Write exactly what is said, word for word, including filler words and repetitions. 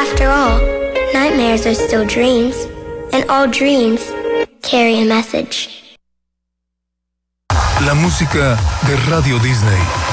After all, nightmares are still dreams, and all dreams carry a message. La música de Radio Disney.